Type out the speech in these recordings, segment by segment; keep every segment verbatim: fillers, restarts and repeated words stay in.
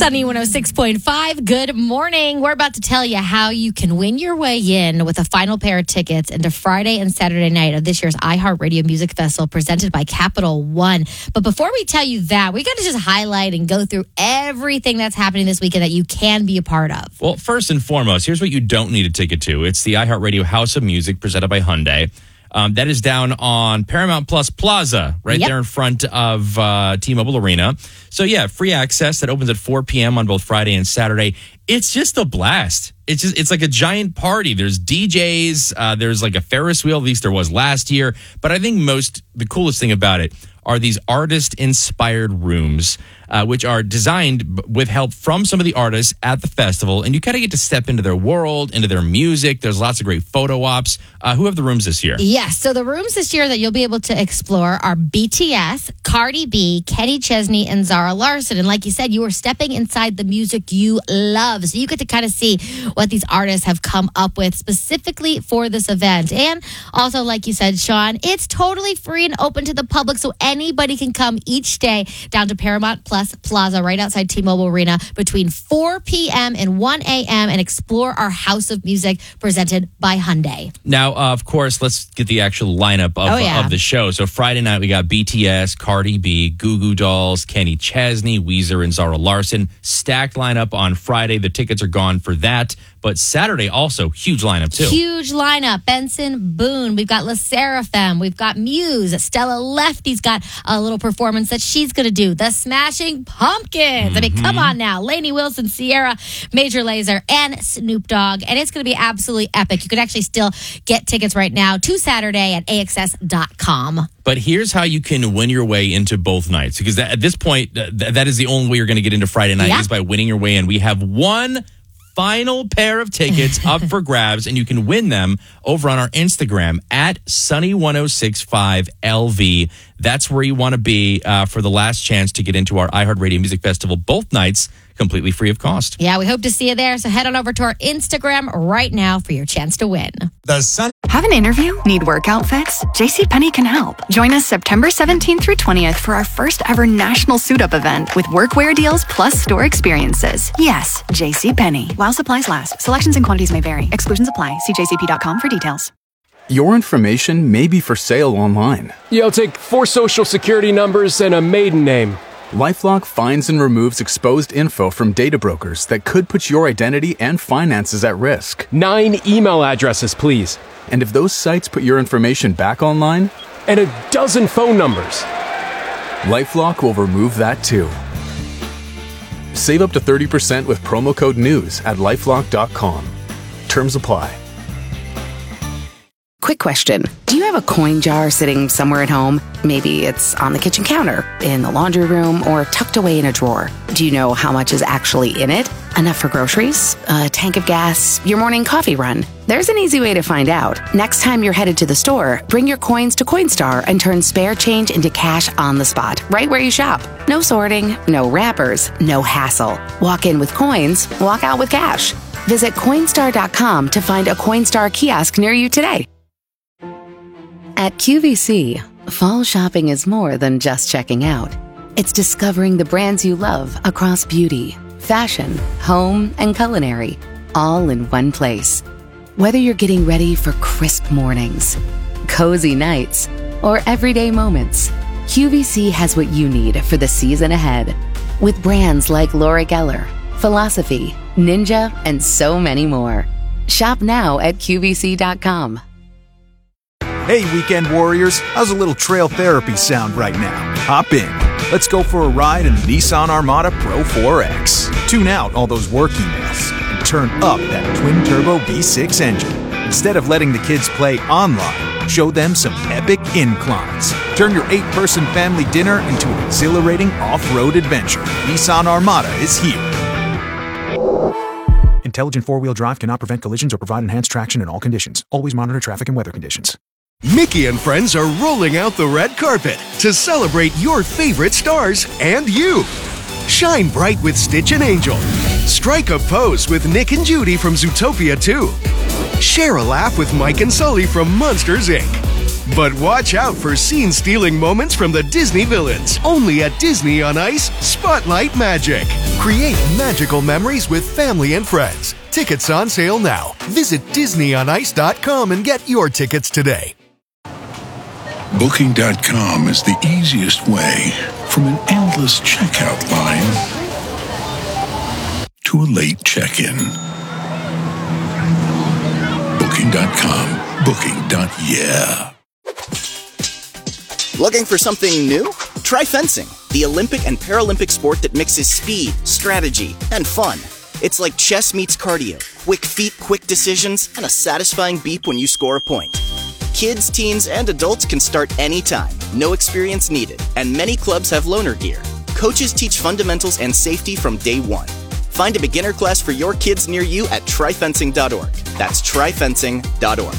Sunny one oh six point five. Good morning. We're about to tell you how you can win your way in with a final pair of tickets into Friday and Saturday night of this year's iHeartRadio Music Festival presented by Capital One. But before we tell you that, we got to just highlight and go through everything that's happening this weekend that you can be a part of. Well, first and foremost, here's what you don't need a ticket to. It's the iHeartRadio House of Music presented by Hyundai. Um, that is down on Paramount Plus Plaza, right yep. there in front of uh, T-Mobile Arena. So, yeah, free access. That opens at four p.m. on both Friday and Saturday. It's just a blast. It's just it's like a giant party. There's D Js. Uh, there's like a Ferris wheel. At least there was last year. But I think most, the coolest thing about it are these artist-inspired rooms, uh, which are designed with help from some of the artists at the festival. And you kind of get to step into their world, into their music. There's lots of great photo ops. Uh, who have the rooms this year? Yes. So the rooms this year that you'll be able to explore are B T S, Cardi B, Kenny Chesney, and Zara Larsson. And like you said, you are stepping inside the music you love. So you get to kind of see what these artists have come up with specifically for this event. And also, like you said, Sean, it's totally free and open to the public. So anybody can come each day down to Paramount Plus Plaza right outside T-Mobile Arena between four p.m. and one a.m. and explore our House of Music presented by Hyundai. Now, uh, of course, let's get the actual lineup of, oh, yeah. of the show. So Friday night, we got B T S, Cardi B, Goo Goo Dolls, Kenny Chesney, Weezer, and Zara Larsson. Stacked lineup on Friday. The tickets are gone for that. But Saturday also, huge lineup too. Huge lineup. Benson Boone. We've got La Seraphim. We've got Muse. Stella Lefty's got a little performance that she's going to do. The Smashing Pumpkins. Mm-hmm. I mean, come on now. Lainey Wilson, Sierra, Major Lazer, and Snoop Dogg. And it's going to be absolutely epic. You can actually still get tickets right now to Saturday at A X S dot com. But here's how you can win your way into both nights. Because that, at this point, th- that is the only way you're going to get into Friday night, yeah. is by winning your way in. We have one final pair of tickets up for grabs, and you can win them over on our Instagram at Sunny one oh six five L V. That's where you want to be uh, for the last chance to get into our iHeartRadio Music Festival both nights, completely free of cost. Yeah, we hope to see you there. So head on over to our Instagram right now for your chance to win. The Sun. Have an interview? Need work outfits? JCPenney can help. Join us September seventeenth through twentieth for our first ever national suit-up event with workwear deals plus store experiences. Yes, JCPenney. While supplies last. Selections and quantities may vary. Exclusions apply. See j c p dot com for details. Your information may be for sale online. Yeah, I'll take four social security numbers and a maiden name. LifeLock finds and removes exposed info from data brokers that could put your identity and finances at risk. Nine email addresses, please. And if those sites put your information back online? And a dozen phone numbers. LifeLock will remove that too. Save up to thirty percent with promo code NEWS at lifelock dot com. Terms apply. Quick question. Do you have a coin jar sitting somewhere at home? Maybe it's on the kitchen counter, in the laundry room, or tucked away in a drawer. Do you know how much is actually in it? Enough for groceries? A tank of gas? Your morning coffee run? There's an easy way to find out. Next time you're headed to the store, bring your coins to Coinstar and turn spare change into cash on the spot, right where you shop. No sorting, no wrappers, no hassle. Walk in with coins, walk out with cash. Visit Coinstar dot com to find a Coinstar kiosk near you today. At Q V C, fall shopping is more than just checking out. It's discovering the brands you love across beauty, fashion, home, and culinary, all in one place. Whether you're getting ready for crisp mornings, cozy nights, or everyday moments, Q V C has what you need for the season ahead. With brands like Laura Geller, Philosophy, Ninja, and so many more. Shop now at Q V C dot com. Hey, weekend warriors, how's a little trail therapy sound right now? Hop in. Let's go for a ride in the Nissan Armada Pro four X. Tune out all those work emails and turn up that twin-turbo V six engine. Instead of letting the kids play online, show them some epic inclines. Turn your eight-person family dinner into an exhilarating off-road adventure. Nissan Armada is here. Intelligent four-wheel drive cannot prevent collisions or provide enhanced traction in all conditions. Always monitor traffic and weather conditions. Mickey and friends are rolling out the red carpet to celebrate your favorite stars and you. Shine bright with Stitch and Angel. Strike a pose with Nick and Judy from Zootopia two. Share a laugh with Mike and Sully from Monsters, Incorporated. But watch out for scene-stealing moments from the Disney villains. Only at Disney on Ice Spotlight Magic. Create magical memories with family and friends. Tickets on sale now. Visit disney on ice dot com and get your tickets today. Booking dot com is the easiest way from an endless checkout line to a late check-in. Booking dot com. Booking. Yeah. Looking for something new? Try fencing, the Olympic and Paralympic sport that mixes speed, strategy, and fun. It's like chess meets cardio. Quick feet, quick decisions, and a satisfying beep when you score a point. Kids, teens, and adults can start anytime. No experience needed, and many clubs have loaner gear. Coaches teach fundamentals and safety from day one. Find a beginner class for your kids near you at try fencing dot org. That's try fencing dot org.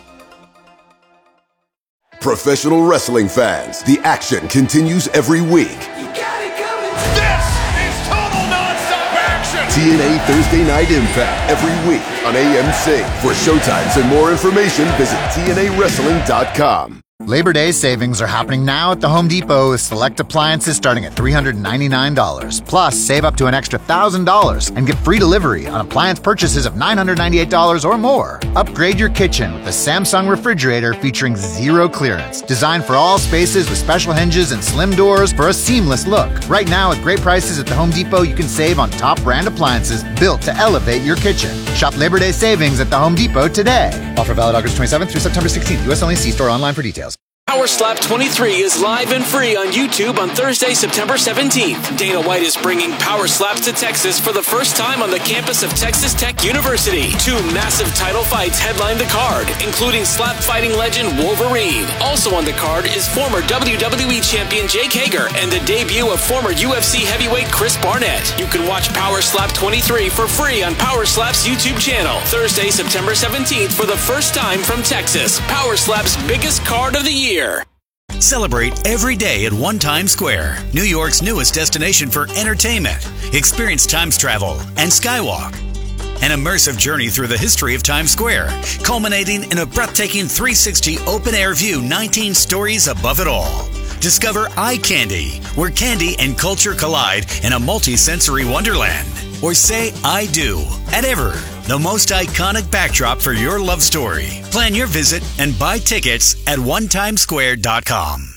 Professional wrestling fans, the action continues every week. You got it coming. This is total nonstop action. T N A Thursday Night Impact every week on A M C. For showtimes and more information, visit T N A wrestling dot com. Labor Day savings are happening now at the Home Depot with select appliances starting at three hundred ninety-nine dollars. Plus, save up to an extra one thousand dollars and get free delivery on appliance purchases of nine hundred ninety-eight dollars or more. Upgrade your kitchen with the Samsung refrigerator featuring zero clearance. Designed for all spaces with special hinges and slim doors for a seamless look. Right now, at great prices at the Home Depot, you can save on top brand appliances built to elevate your kitchen. Shop Labor Day savings at the Home Depot today. Offer valid August twenty-seventh through September sixteenth. U S only. See store online for details. Power Slap twenty-three is live and free on YouTube on Thursday, September seventeenth. Dana White is bringing Power Slaps to Texas for the first time on the campus of Texas Tech University. Two massive title fights headline the card, including slap fighting legend Wolverine. Also on the card is former W W E champion Jake Hager and the debut of former U F C heavyweight Chris Barnett. You can watch Power Slap twenty-three for free on Power Slap's YouTube channel. Thursday, September seventeenth for the first time from Texas. Power Slap's biggest card of the year. Celebrate every day at One Times Square, New York's newest destination for entertainment. Experience Times travel and Skywalk. An immersive journey through the history of Times Square, culminating in a breathtaking three sixty open-air view, nineteen stories above it all. Discover Eye Candy, where candy and culture collide in a multi-sensory wonderland. Or say I do at Ever, the most iconic backdrop for your love story. Plan your visit and buy tickets at one times square dot com.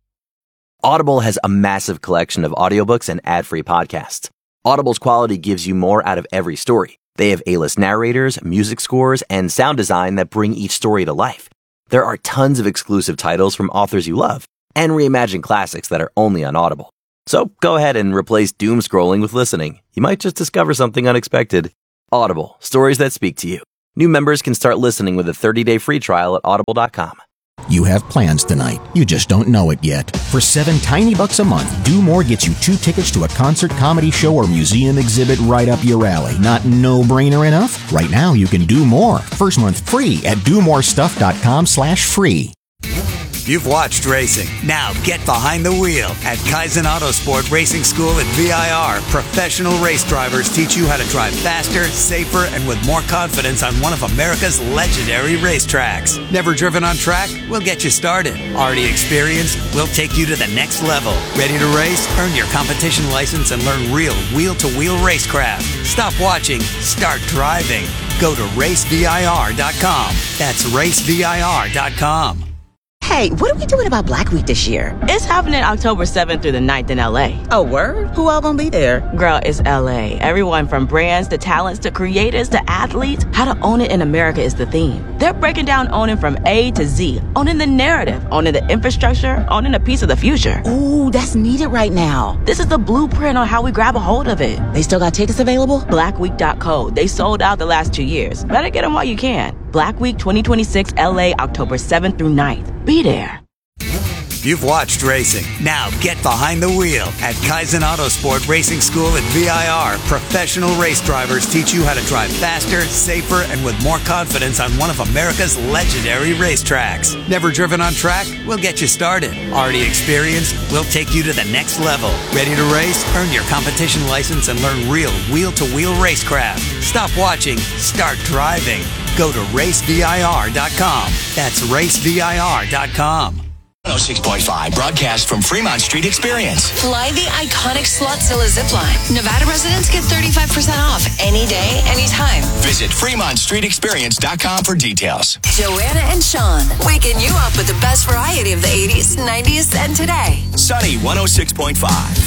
Audible has a massive collection of audiobooks and ad-free podcasts. Audible's quality gives you more out of every story. They have A-list narrators, music scores, and sound design that bring each story to life. There are tons of exclusive titles from authors you love, and reimagined classics that are only on Audible. So go ahead and replace doom scrolling with listening. You might just discover something unexpected. Audible, stories that speak to you. New members can start listening with a thirty-day free trial at audible dot com. You have plans tonight. You just don't know it yet. For seven tiny bucks a month, Do More gets you two tickets to a concert, comedy show, or museum exhibit right up your alley. Not no-brainer enough? Right now, you can do more. First month free at do more stuff dot com slash free. You've watched racing. Now get behind the wheel. At Kaizen Autosport Racing School at V I R, professional race drivers teach you how to drive faster, safer, and with more confidence on one of America's legendary racetracks. Never driven on track? We'll get you started. Already experienced? We'll take you to the next level. Ready to race? Earn your competition license and learn real wheel-to-wheel racecraft. Stop watching. Start driving. Go to race V I R dot com. That's race V I R dot com. Hey, what are we doing about Black Week this year? It's happening October seventh through the ninth in L A. Oh, word? Who all gonna be there? Girl, it's L A. Everyone from brands to talents to creators to athletes. How to own it in America is the theme. They're breaking down owning from A to Z. Owning the narrative, owning the infrastructure, owning a piece of the future. Ooh, that's needed right now. This is the blueprint on how we grab a hold of it. They still got tickets available? black week dot co. They sold out the last two years. Better get them while you can. Black Week twenty twenty-six L A, October seventh through ninth. Be there. You've watched racing. Now get behind the wheel. At Kaizen Autosport Racing School at V I R, professional race drivers teach you how to drive faster, safer, and with more confidence on one of America's legendary racetracks. Never driven on track? We'll get you started. Already experienced? We'll take you to the next level. Ready to race? Earn your competition license and learn real wheel-to-wheel racecraft. Stop watching. Start driving. Go to race V I R dot com. That's race V I R dot com. one oh six point five, broadcast from Fremont Street Experience. Fly the iconic Slotzilla zipline. Nevada residents get thirty-five percent off any day, anytime. Visit Fremont Street Experience dot com for details. Joanna and Sean, waking you up with the best variety of the eighties, nineties, and today. Sunny one oh six point five.